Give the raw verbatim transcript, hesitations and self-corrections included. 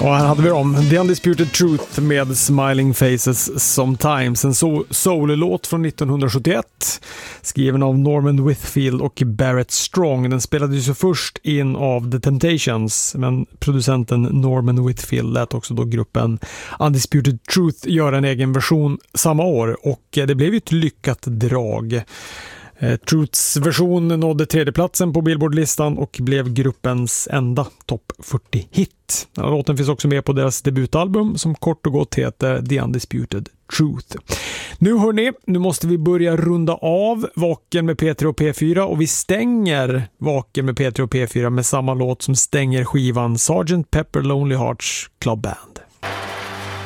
Och här hade vi dem. The Undisputed Truth med Smiling Faces Sometimes. En so- soul-låt från nittonhundrasjuttioett. Skriven av Norman Whitfield och Barrett Strong. Den spelades ju först in av The Temptations. Men producenten Norman Whitfield lät också då gruppen Undisputed Truth göra en egen version samma år. Och det blev ju ett lyckat drag. Truths version nådde tredjeplatsen på Billboard-listan och blev gruppens enda topp fyrtio-hit. Låten finns också med på deras debutalbum som kort och gott heter The Undisputed Truth. Nu hörni, nu måste vi börja runda av Vaken med P tre och P fyra och vi stänger Vaken med P tre och P fyra med samma låt som stänger skivan sergeant Pepper Lonely Hearts Club Band.